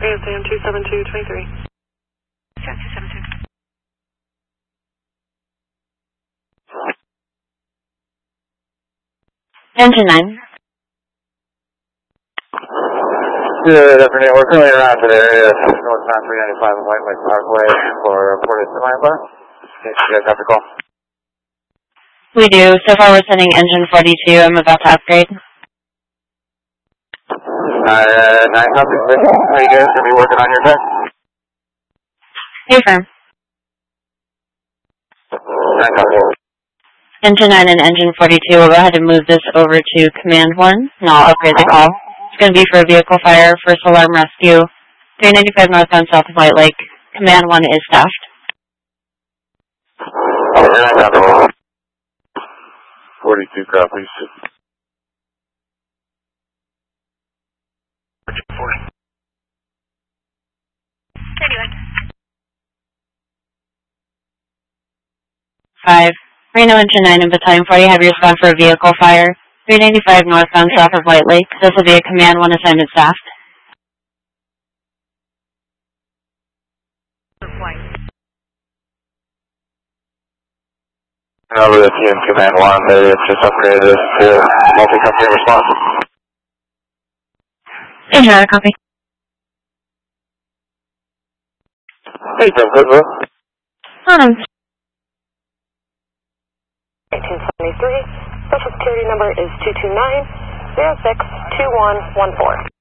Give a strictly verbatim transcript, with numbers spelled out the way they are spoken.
A S A M two seven two two three. two seven two. Engine nine. Good afternoon. We're currently around today. It's northbound three ninety-five White Lake Parkway for reported semi-bar. You guys have to call. We do. So far we're sending engine forty-two. I'm about to upgrade. Uh, nine copies. Are you guys going to be working on your tech? Hey, firm. Nine copies. Engine nine and engine forty-two. We'll go ahead and move this over to command one, and I'll upgrade the call. It's going to be for a vehicle fire, first alarm rescue, three ninety-five northbound south of White Lake. Command one is staffed. forty-two copies. Five. Reno engine nine and battalion forty have you respond for a vehicle fire. three ninety-five northbound south of White Lake. This will be a command one assignment staffed. Over the T M command one, they just upgraded this to multi-company response. Engine nine, copy. Hey, Jim, good, bro. Um. eighteen seventy-three. Social security number is two two nine zero six two one one four.